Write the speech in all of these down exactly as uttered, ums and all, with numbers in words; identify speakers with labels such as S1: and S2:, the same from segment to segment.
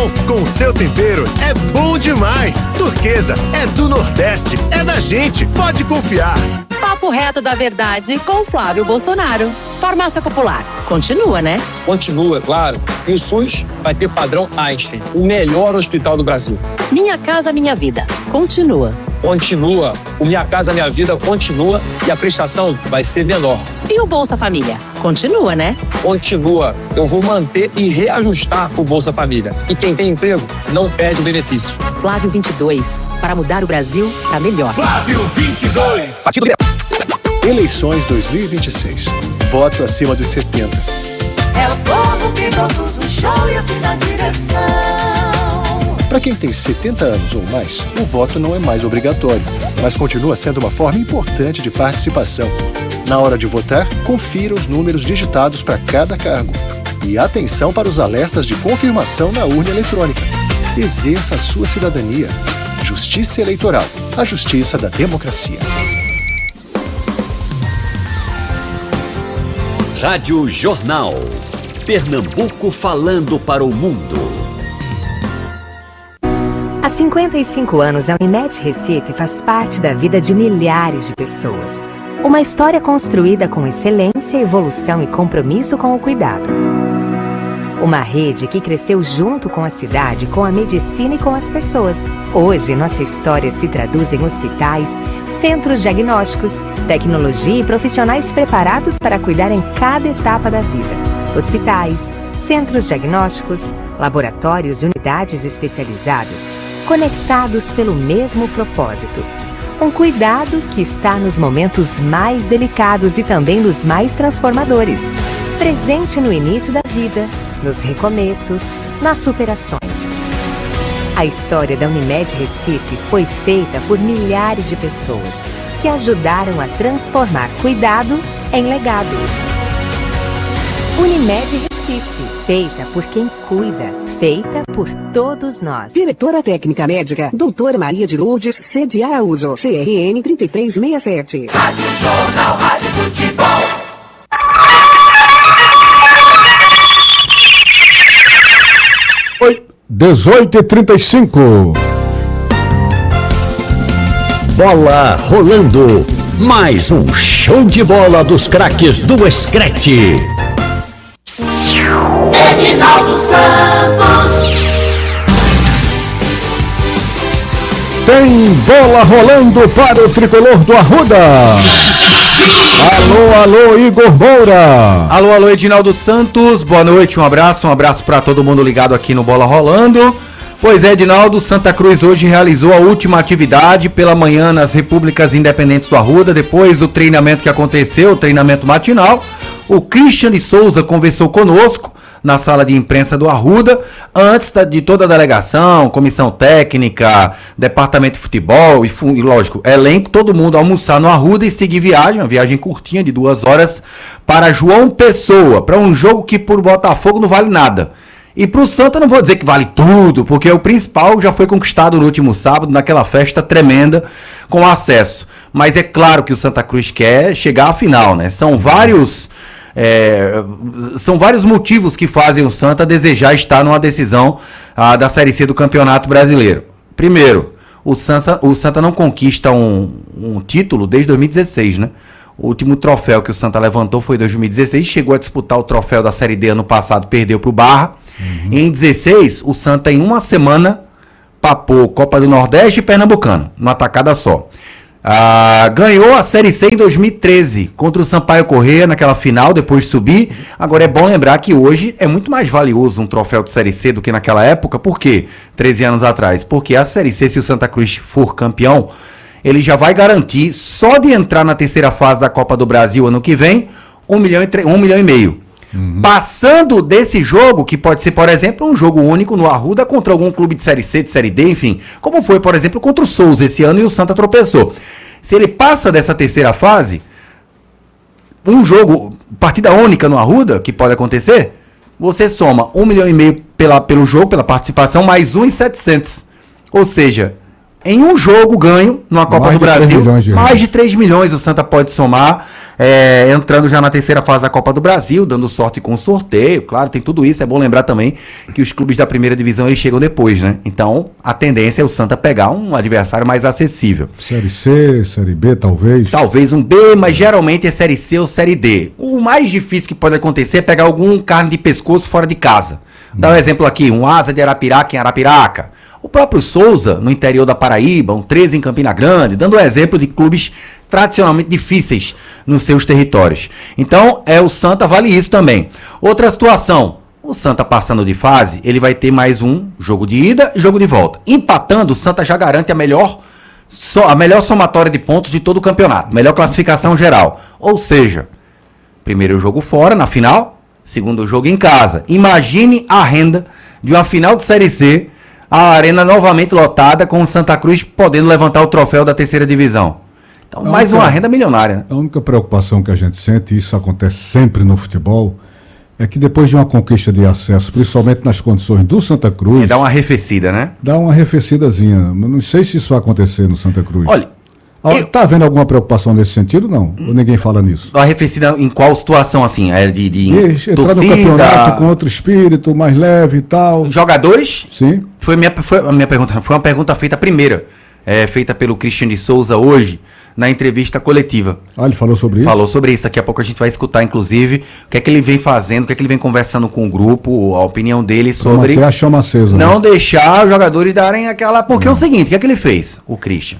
S1: Com seu tempero é bom demais. Turquesa é do Nordeste, é da gente, pode confiar.
S2: Papo reto da verdade com Flávio Bolsonaro. Farmácia Popular. Continua, né?
S3: Continua, é claro. E o SUS vai ter padrão Einstein, o melhor hospital do Brasil.
S2: Minha Casa Minha Vida. Continua.
S3: Continua. O Minha Casa Minha Vida continua e a prestação vai ser menor.
S2: E o Bolsa Família? Continua, né?
S3: Continua. Eu vou manter e reajustar o Bolsa Família. E quem tem emprego não perde o benefício.
S2: Flávio vinte e dois. Para mudar o Brasil para melhor.
S1: Flávio vinte e dois.
S3: Partido
S4: Eleições dois mil e vinte e seis. Voto acima dos setenta.
S5: É o povo que produz o show e assim na direção.
S4: Para quem tem setenta anos ou mais, o voto não é mais obrigatório, mas continua sendo uma forma importante de participação. Na hora de votar, confira os números digitados para cada cargo. E atenção para os alertas de confirmação na urna eletrônica. Exerça a sua cidadania. Justiça Eleitoral. A justiça da democracia.
S6: Rádio Jornal. Pernambuco falando para o mundo.
S7: Há cinquenta e cinco anos, a Unimed Recife faz parte da vida de milhares de pessoas. Uma história construída com excelência, evolução e compromisso com o cuidado. Uma rede que cresceu junto com a cidade, com a medicina e com as pessoas. Hoje, nossa história se traduz em hospitais, centros diagnósticos, tecnologia e profissionais preparados para cuidar em cada etapa da vida. Hospitais, centros diagnósticos, laboratórios e unidades especializadas, conectados pelo mesmo propósito. Um cuidado que está nos momentos mais delicados e também nos mais transformadores. Presente no início da vida, nos recomeços, nas superações. A história da Unimed Recife foi feita por milhares de pessoas que ajudaram a transformar cuidado em legado. Unimed Recife, feita por quem cuida, feita por todos nós.
S8: Diretora Técnica Médica, doutora Maria de Lourdes, C D Araújo, C R N trinta e três sessenta e sete.
S5: Rádio Jornal, Rádio Futebol.
S9: dezoito e trinta e cinco.
S6: Bola rolando. Mais um show de bola dos craques do Screte.
S5: Edinaldo Santos.
S9: Tem bola rolando para o tricolor do Arruda. Alô, alô, Igor Moura.
S10: Alô, alô, Edinaldo Santos. Boa noite, um abraço, um abraço para todo mundo ligado aqui no Bola Rolando. Pois é, Edinaldo, Santa Cruz hoje realizou a última atividade pela manhã nas Repúblicas Independentes do Arruda, depois do treinamento que aconteceu, o treinamento matinal. O Christian de Souza conversou conosco na sala de imprensa do Arruda, antes de toda a delegação, comissão técnica, departamento de futebol e, e, lógico, elenco, todo mundo almoçar no Arruda e seguir viagem, uma viagem curtinha de duas horas, para João Pessoa, para um jogo que por Botafogo não vale nada. E pro Santa não vou dizer que vale tudo, porque o principal já foi conquistado no último sábado, naquela festa tremenda, com acesso. Mas é claro que o Santa Cruz quer chegar à final, né? São vários... É, são vários motivos que fazem o Santa desejar estar numa decisão ah, da Série C do Campeonato Brasileiro. Primeiro, o Santa, o Santa não conquista um, um título desde dois mil e dezesseis, né? O último troféu que o Santa levantou foi em dois mil e dezesseis, chegou a disputar o troféu da Série D ano passado, perdeu para o Barra. Uhum. Em dezesseis, o Santa em uma semana papou Copa do Nordeste e Pernambucano, numa tacada só. Ah, ganhou a Série C em dois mil e treze contra o Sampaio Corrêa naquela final, depois de subir. Agora é bom lembrar que hoje é muito mais valioso um troféu de Série C do que naquela época. Por quê? treze anos atrás. Porque a Série C, se o Santa Cruz for campeão, ele já vai garantir, só de entrar na terceira fase da Copa do Brasil ano que vem, um milhão e, tre- um milhão e meio. Uhum. Passando desse jogo, que pode ser, por exemplo, um jogo único no Arruda contra algum clube de Série C, de Série D, enfim, como foi, por exemplo, contra o Souza esse ano e o Santa tropeçou. Se ele passa dessa terceira fase, um jogo, partida única no Arruda, que pode acontecer, você soma um milhão e meio pela, pelo jogo, pela participação, mais um e setecentos. Ou seja, Em um jogo ganho, numa Copa
S9: Mais
S10: do
S9: de três
S10: Brasil,
S9: milhões de reais.
S10: mais de três milhões o Santa pode somar, é, entrando já na terceira fase da Copa do Brasil, dando sorte com o sorteio, claro, tem tudo isso. É bom lembrar também que os clubes da primeira divisão eles chegam depois, né? Então, a tendência é o Santa pegar um adversário mais acessível.
S9: Série C, Série B, talvez.
S10: Talvez um B, mas geralmente é Série C ou Série D. O mais difícil que pode acontecer é pegar algum carne de pescoço fora de casa. Dá um exemplo aqui, um Asa de Arapiraca em Arapiraca. O próprio Souza, no interior da Paraíba, um treze em Campina Grande, dando um exemplo de clubes tradicionalmente difíceis nos seus territórios. Então, é o Santa vale isso também. Outra situação, o Santa passando de fase, ele vai ter mais um jogo de ida e jogo de volta. Empatando, o Santa já garante a melhor, a melhor somatória de pontos de todo o campeonato, melhor classificação geral. Ou seja, primeiro jogo fora, na final, segundo jogo em casa. Imagine a renda de uma final de Série C, a arena novamente lotada, com o Santa Cruz podendo levantar o troféu da terceira divisão. Então,
S9: A
S10: mais
S9: única-
S10: uma renda milionária, né?
S9: A única preocupação que a gente sente, e isso acontece sempre no futebol, é que depois de uma conquista de acesso, principalmente nas condições do Santa Cruz,
S10: E dá uma arrefecida, né?
S9: dá uma arrefecidazinha. Mas não sei se isso vai acontecer no Santa Cruz.
S10: Olha,
S9: Ah,
S10: eu-
S9: tá havendo alguma preocupação nesse sentido, não? Ou ninguém fala nisso?
S10: uma arrefecida em qual situação, assim? É de, de
S9: E entrar no campeonato com outro espírito, mais leve e tal.
S10: Jogadores?
S9: Sim.
S10: Foi, minha, foi a minha pergunta. Foi uma pergunta feita primeira, é, feita pelo Christian de Souza hoje, na entrevista coletiva.
S9: Ah, ele falou sobre isso?
S10: Falou sobre isso. Daqui a pouco a gente vai escutar, inclusive, o que é que ele vem fazendo, o que é que ele vem conversando com o grupo, a opinião dele
S9: Pra
S10: sobre
S9: manter a chama acesa.
S10: não
S9: né?
S10: deixar os jogadores darem aquela... Porque é o seguinte, o que é que ele fez, o Christian?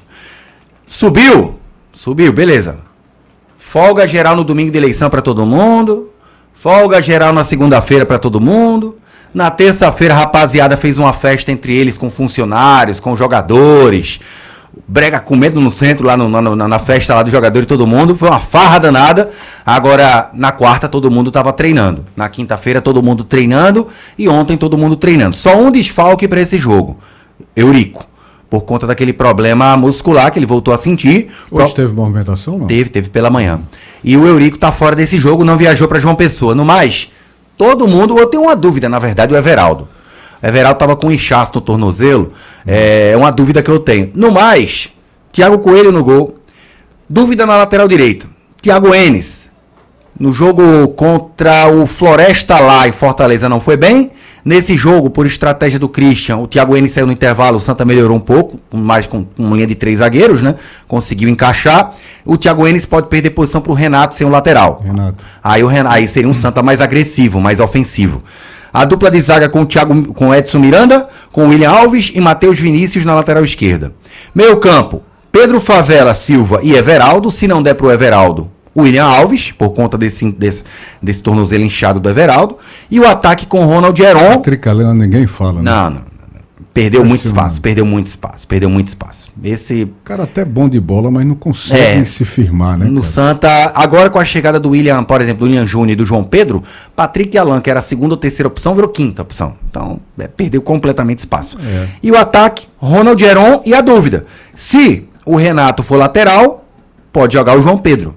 S10: Subiu? Subiu, beleza. Folga geral no domingo de eleição para todo mundo. Folga geral na segunda-feira para todo mundo. Na terça-feira, a rapaziada fez uma festa entre eles com funcionários, com jogadores. Brega comendo no centro, lá no- na, na festa lá dos jogadores, todo mundo. Foi uma farra danada. Agora, na quarta, todo mundo tava treinando. Na quinta-feira, todo mundo treinando. E ontem, todo mundo treinando. Só um desfalque para esse jogo. Eurico. Por conta daquele problema muscular que ele voltou a sentir.
S9: Hoje teve movimentação, não?
S10: Teve, teve pela manhã. E o Eurico tá fora desse jogo, não viajou para João Pessoa. No mais, todo mundo... Eu tenho uma dúvida, na verdade, o Everaldo. O Everaldo tava com um inchaço no tornozelo. É uma dúvida que eu tenho. No mais, Thiago Coelho no gol. Dúvida na lateral direita. Thiago Enes. No jogo contra o Floresta lá em Fortaleza não foi bem. Nesse jogo, por estratégia do Christian, o Thiago Enes saiu no intervalo, o Santa melhorou um pouco, mais com, com uma linha de três zagueiros, né? Conseguiu encaixar. O Thiago Enes pode perder posição para o Renato sem o lateral.
S9: Renato.
S10: Aí, o Renato, aí seria um Santa mais agressivo, mais ofensivo. A dupla de zaga com o Thiago, com o Edson Miranda, com o William Alves e Matheus Vinícius na lateral esquerda. Meio campo, Pedro Favela, Silva e Everaldo. Se não der pro Everaldo, o William Alves, por conta desse, desse, desse tornozelo inchado do Everaldo. E o ataque com Ronald Heron.
S9: Tricalhando ninguém fala, né?
S10: Não, não, não. Perdeu muito
S9: Impressionante.
S10: espaço, perdeu muito espaço, perdeu muito espaço. Esse...
S9: O cara até bom de bola, mas não consegue
S10: É.
S9: se firmar, né?
S10: No
S9: cara?
S10: Santa, agora com a chegada do William, por exemplo, do William Júnior e do João Pedro, Patrick e Alan, que era a segunda ou terceira opção, virou quinta opção. Então, é, perdeu completamente espaço.
S9: É.
S10: E o ataque, Ronald Heron e a dúvida. Se o Renato for lateral, pode jogar o João Pedro.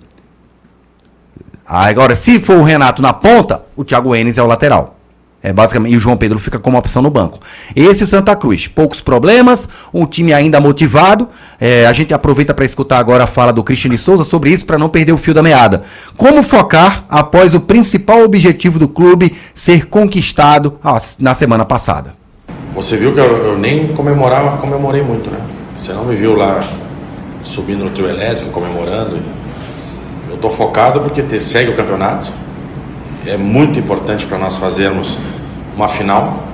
S10: Agora, se for o Renato na ponta, o Thiago Enes é o lateral. É basicamente, e o João Pedro fica como opção no banco. Esse é o Santa Cruz. Poucos problemas, um time ainda motivado. É, a gente aproveita para escutar agora a fala do Christian de Souza sobre isso, para não perder o fio da meada. Como focar após o principal objetivo do clube ser conquistado ah, na semana passada?
S11: Você viu que eu, eu nem comemorava, comemorei muito, né? Você não me viu lá subindo no trio elétrico, comemorando. Eu tô focado porque te, segue o campeonato. É muito importante para nós fazermos uma final.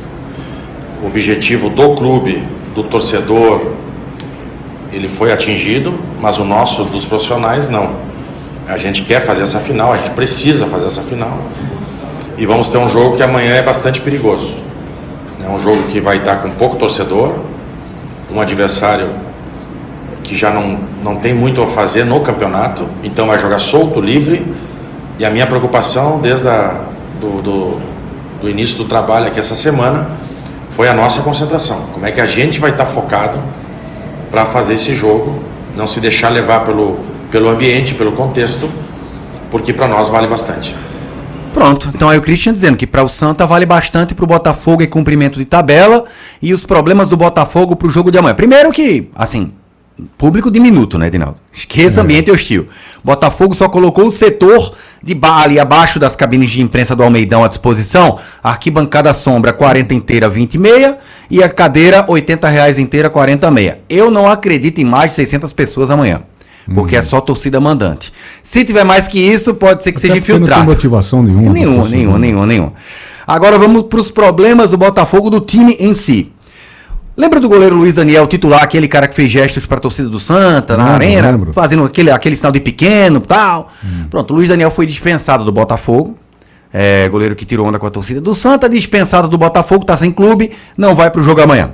S11: O objetivo do clube, do torcedor, ele foi atingido, mas o nosso, dos profissionais, não. A gente quer fazer essa final, a gente precisa fazer essa final. E vamos ter um jogo que amanhã é bastante perigoso. É um jogo que vai estar com pouco torcedor, um adversário que já não, não tem muito a fazer no campeonato, então vai jogar solto, livre. E a minha preocupação desde a, do, do, do início do trabalho aqui essa semana foi a nossa concentração. Como é que a gente vai estar focado para fazer esse jogo, não se deixar levar pelo, pelo ambiente, pelo contexto, porque para nós vale bastante.
S10: Pronto, então aí o Christian dizendo que para o Santa vale bastante, para o Botafogo é cumprimento de tabela e os problemas do Botafogo para o jogo de amanhã. Primeiro que, assim, público diminuto, né, Edinaldo? Esqueça é. ambiente hostil. Botafogo só colocou o setor de ba- ali abaixo das cabines de imprensa do Almeidão à disposição, arquibancada sombra quarenta inteira, vinte e meia, e a cadeira oitenta reais inteira, quarenta meia. Eu não acredito em mais de seiscentas pessoas amanhã. Porque hum. é só torcida mandante. Se tiver mais que isso, pode ser que
S9: Até
S10: seja infiltrado.
S9: Não tem motivação nenhuma.
S10: Nenhuma, nenhuma, nenhuma, nenhuma. Agora vamos para os problemas do Botafogo, do time em si. Lembra do goleiro Luiz Daniel, titular, aquele cara que fez gestos para a torcida do Santa, na lembro, arena, lembro. fazendo aquele, aquele sinal de pequeno e tal? Hum. Pronto, o Luiz Daniel foi dispensado do Botafogo. É, goleiro que tirou onda com a torcida do Santa, dispensado do Botafogo, tá sem clube, não vai para o jogo amanhã.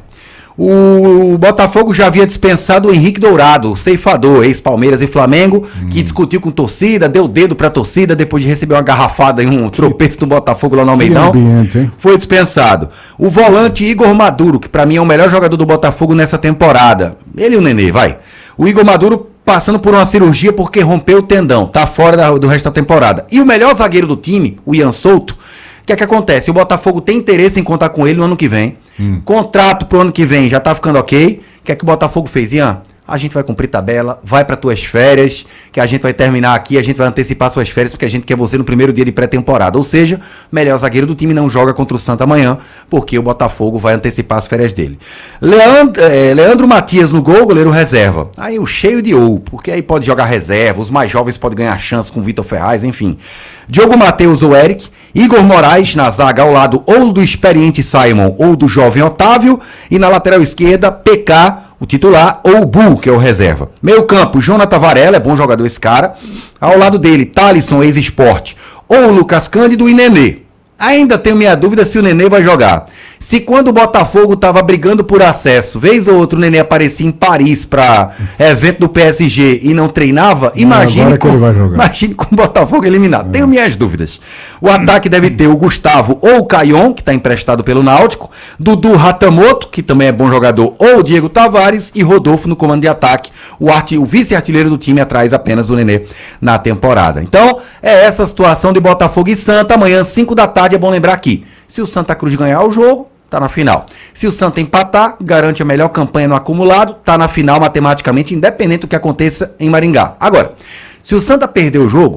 S10: O Botafogo já havia dispensado o Henrique Dourado, o ceifador, ex-Palmeiras e Flamengo, hum. que discutiu com torcida, deu dedo pra torcida, depois de receber uma garrafada e um tropeço do Botafogo lá no Almeidão. Ambiente, foi dispensado. O volante Igor Maduro, que pra mim é o melhor jogador do Botafogo nessa temporada. Ele e o Nenê, vai. O Igor Maduro passando por uma cirurgia porque rompeu o tendão, tá fora da, do resto da temporada. E o melhor zagueiro do time, o Ian Souto, o que é que acontece? O Botafogo tem interesse em contar com ele no ano que vem. Hum. Contrato pro ano que vem já tá ficando ok. O que é que o Botafogo fez, Ian? A gente vai cumprir tabela, vai para tuas férias, que a gente vai terminar aqui, a gente vai antecipar suas férias, porque a gente quer você no primeiro dia de pré-temporada. Ou seja, melhor zagueiro do time não joga contra o Santa amanhã, porque o Botafogo vai antecipar as férias dele. Leandro, é, Leandro Matias no gol, goleiro reserva. Aí o cheio de ou, porque aí pode jogar reserva, os mais jovens podem ganhar chance com o Vitor Ferraz, enfim. Diogo Matheus ou Eric, Igor Moraes na zaga ao lado ou do experiente Simon ou do jovem Otávio, e na lateral esquerda, P K, o titular, ou o Bu, que é o reserva. Meio campo, Jonathan Varela, é bom jogador esse cara. Ao lado dele, Thalisson, ex-esporte, ou o Lucas Cândido e Nenê. Ainda tenho minha dúvida se o Nenê vai jogar. Se quando o Botafogo estava brigando por acesso, vez ou outra o Nenê aparecia em Paris para evento do P S G e não treinava, não, imagine, com, imagine com o Botafogo eliminado. É. Tenho minhas dúvidas. O ataque deve ter o Gustavo ou o Caion, que está emprestado pelo Náutico, Dudu Ratamoto, que também é bom jogador, ou o Diego Tavares, e Rodolfo no comando de ataque, o, arte, o vice-artilheiro do time atrás apenas do Nenê na temporada. Então, é essa a situação de Botafogo e Santa. Amanhã, cinco da tarde, é bom lembrar aqui, se o Santa Cruz ganhar o jogo, tá na final. Se o Santa empatar, garante a melhor campanha no acumulado, tá na final matematicamente, independente do que aconteça em Maringá. Agora, se o Santa perder o jogo,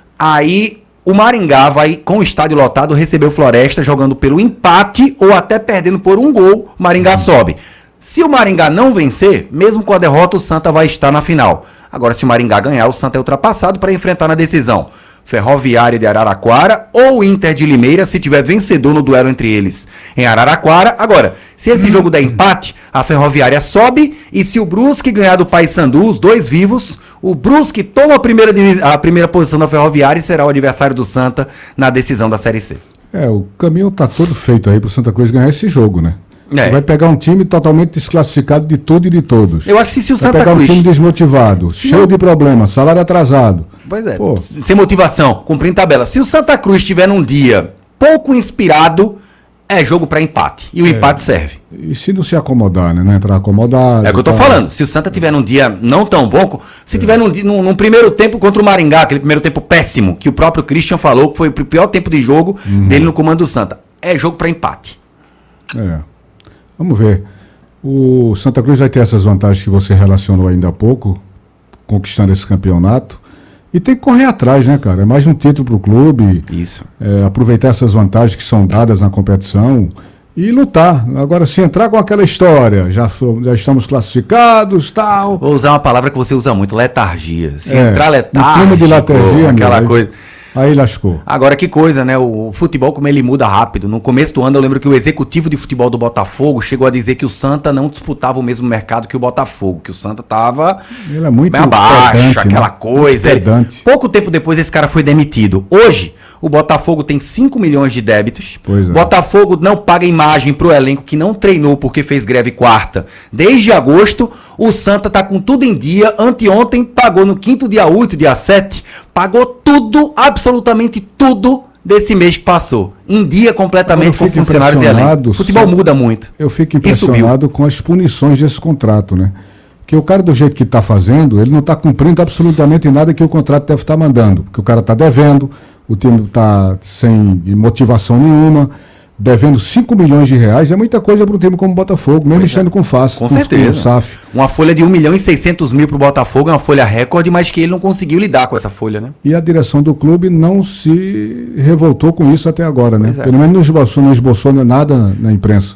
S10: aí o Maringá vai, com o estádio lotado, receber o Floresta jogando pelo empate ou até perdendo por um gol, o Maringá sobe. Se o Maringá não vencer, mesmo com a derrota, o Santa vai estar na final. Agora, se o Maringá ganhar, o Santa é ultrapassado para enfrentar na decisão Ferroviária de Araraquara ou Inter de Limeira, se tiver vencedor no duelo entre eles em Araraquara. Agora, se esse jogo der empate, a Ferroviária sobe, e se o Brusque ganhar do Paysandu, os dois vivos, o Brusque toma a primeira, a primeira posição da Ferroviária e será o adversário do Santa na decisão da Série C.
S9: É, o caminho tá todo feito aí pro Santa Cruz ganhar esse jogo, né? É. Vai pegar um time totalmente desclassificado de tudo e de todos.
S10: Eu acho que se o Santa
S9: Cruz... Vai pegar
S10: Cruz...
S9: um time desmotivado, se cheio não... de problemas, salário atrasado.
S10: Pois é, Pô. sem motivação, cumprindo tabela. Se o Santa Cruz estiver num dia pouco inspirado, é jogo para empate. E o é. empate serve.
S9: E se não se acomodar, né? Não entrar acomodado.
S10: É o que eu tô tá... falando. Se o Santa tiver num dia não tão bom, se é. tiver num, num, num primeiro tempo contra o Maringá, aquele primeiro tempo péssimo, que o próprio Christian falou que foi o pior tempo de jogo uhum. dele no comando do Santa, é jogo para empate.
S9: É. Vamos ver. O Santa Cruz vai ter essas vantagens que você relacionou ainda há pouco, conquistando esse campeonato. E tem que correr atrás, né, cara? É mais um título pro clube.
S10: Isso.
S9: É, aproveitar essas vantagens que são dadas na competição e lutar. Agora, se entrar com aquela história, já, já estamos classificados, tal...
S10: Vou usar uma palavra que você usa muito, letargia. Se
S9: é,
S10: entrar letargia,
S9: clima de letargia,
S10: aquela
S9: meu,
S10: coisa...
S9: Aí lascou.
S10: Agora, que coisa, né? O futebol, como ele muda rápido. No começo do ano, eu lembro que o executivo de futebol do Botafogo chegou a dizer que o Santa não disputava o mesmo mercado que o Botafogo, que o Santa tava
S9: ele é muito
S10: bem abaixo,
S9: pedante,
S10: aquela
S9: né?
S10: coisa. Ele... Pouco tempo depois, esse cara foi demitido. Hoje, o Botafogo tem cinco milhões de débitos.
S9: Pois é.
S10: Botafogo não paga imagem pro elenco que não treinou porque fez greve quarta desde agosto. O Santa tá com tudo em dia. Anteontem pagou no quinto, dia oito, dia sete. Pagou tudo, absolutamente tudo desse mês que passou. Em dia completamente com funcionários e elenco. O futebol muda muito.
S9: Eu fico impressionado com as punições desse contrato, né? Que o cara, do jeito que está fazendo, ele não está cumprindo absolutamente nada que o contrato deve estar mandando. Porque o cara está devendo, o time está sem motivação nenhuma, devendo cinco milhões de reais, é muita coisa para um time como o Botafogo, mesmo estando com F A S,
S10: com
S9: com,
S10: certeza.
S9: com o S A F.
S10: Uma folha de um milhão e seiscentos mil para o Botafogo é uma folha recorde, mas que ele não conseguiu lidar com essa folha, né?
S9: E a direção do clube não se revoltou com isso até agora, né?
S10: Pois é.
S9: Pelo menos não esboçou, não esboçou nada na imprensa.